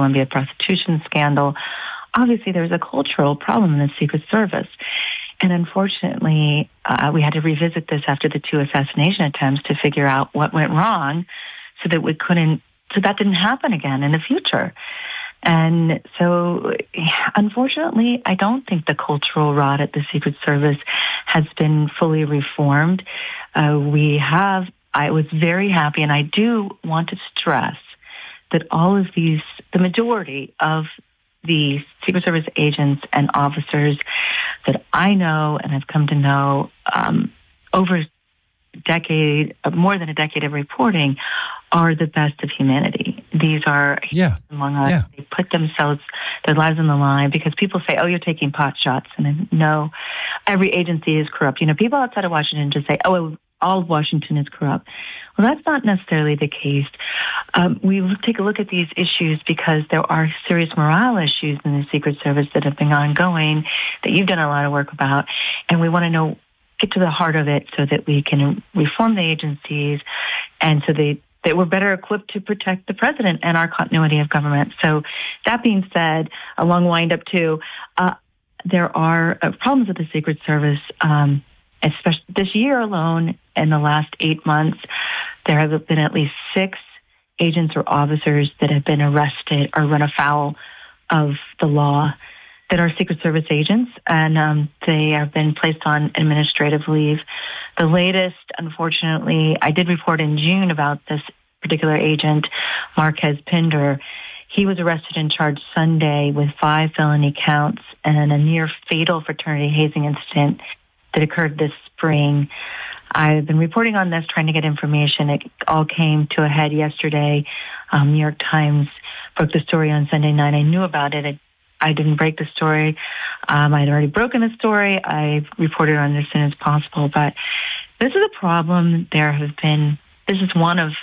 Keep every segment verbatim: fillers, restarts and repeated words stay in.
Columbia prostitution scandal. Obviously, there's a cultural problem in the Secret Service. And unfortunately, uh, we had to revisit this after the two assassination attempts to figure out what went wrong so that we couldn't, so that didn't happen again in the future. And so, unfortunately, I don't think the cultural rot at the Secret Service has been fully reformed. Uh, we have, I was very happy, and I do want to stress that all of these, the majority of the Secret Service agents and officers that I know and have come to know um, over a decade, more than a decade of reporting, are the best of humanity. These are yeah. among us. Yeah. They put themselves, their lives on the line because people say, oh, you're taking pot shots. And then, no, every agency is corrupt. You know, people outside of Washington just say, oh, all of Washington is corrupt. Well, that's not necessarily the case. Um, we take a look at these issues because there are serious morale issues in the Secret Service that have been ongoing, that you've done a lot of work about, and we want to know, get to the heart of it so that we can reform the agencies and so they that we're better equipped to protect the president and our continuity of government. So that being said, a long wind up too, uh, there are uh, problems with the Secret Service, um, especially this year alone. In the last eight months, there have been at least six agents or officers that have been arrested or run afoul of the law that are Secret Service agents, and um, they have been placed on administrative leave. The latest, unfortunately, I did report in June about this particular agent, Marquez Pinder. He was arrested and charged Sunday with five felony counts and a near-fatal fraternity hazing incident that occurred this spring. I've been reporting on this, trying to get information. It all came to a head yesterday. Um, New York Times broke the story on Sunday night. I knew about it. I, I didn't break the story. Um, I'd already broken the story. I reported on it as soon as possible. But this is a problem. There have been, this is one of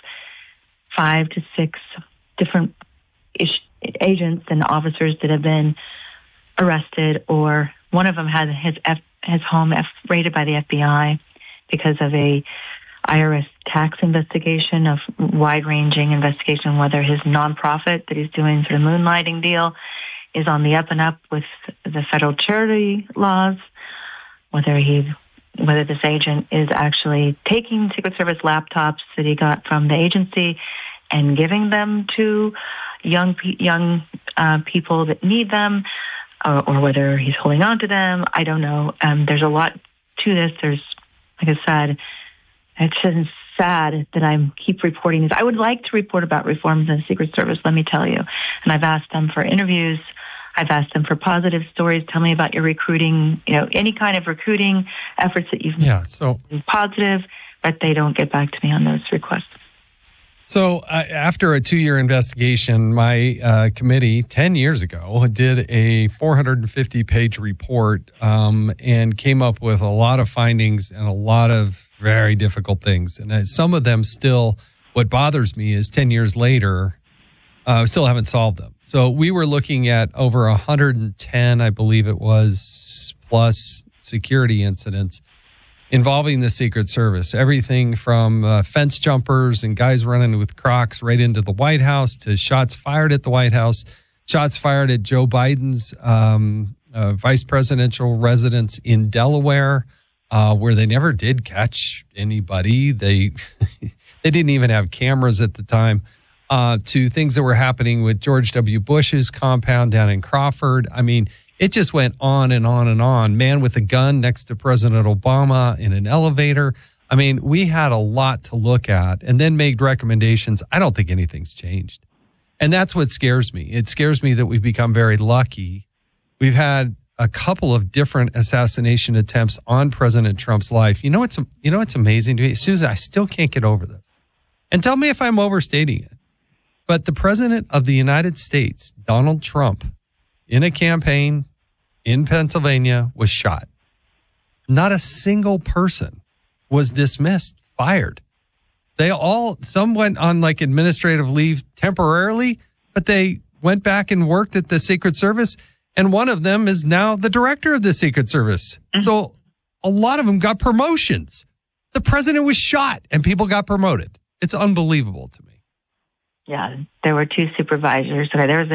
five to six different ish, agents and officers that have been arrested, or one of them has his, F, his home F, raided by the F B I because of a I R S tax investigation, of wide-ranging investigation, whether his nonprofit that he's doing sort of moonlighting deal is on the up and up with the federal charity laws, whether he, whether this agent is actually taking Secret Service laptops that he got from the agency and giving them to young young uh, people that need them, or, or whether he's holding on to them. I don't know. Um, there's a lot to this. There's, like I said, it's just sad that I keep reporting this. I would like to report about reforms in the Secret Service, let me tell you. And I've asked them for interviews. I've asked them for positive stories. Tell me about your recruiting, you know, any kind of recruiting efforts that you've yeah, so made positive, but they don't get back to me on those requests. So uh, after a two-year investigation, my uh, committee ten years ago did a four hundred fifty page report um, and came up with a lot of findings and a lot of very difficult things. And uh, some of them still, what bothers me is ten years later, uh, still haven't solved them. So we were looking at over one hundred ten, I believe it was, plus security incidents involving the Secret Service. Everything from uh, fence jumpers and guys running with Crocs right into the White House to shots fired at the White House, shots fired at Joe Biden's um, uh, vice presidential residence in Delaware, uh, where they never did catch anybody. They they didn't even have cameras at the time. Uh, to things that were happening with George W. Bush's compound down in Crawford. I mean, it just went on and on and on. Man with a gun next to President Obama in an elevator. I mean, we had a lot to look at and then made recommendations. I don't think anything's changed. And that's what scares me. It scares me that we've become very lucky. We've had a couple of different assassination attempts on President Trump's life. You know what's, you know what's amazing to me? Susan, I still can't get over this. And tell me if I'm overstating it. But the President of the United States, Donald Trump, in a campaign in Pennsylvania, was shot. Not a single person was dismissed, fired. They all, some went on like administrative leave temporarily, but they went back and worked at the Secret Service. And one of them is now the director of the Secret Service. Mm-hmm. So a lot of them got promotions. The president was shot and people got promoted. It's unbelievable to me. Yeah, there were two supervisors. Okay, there was a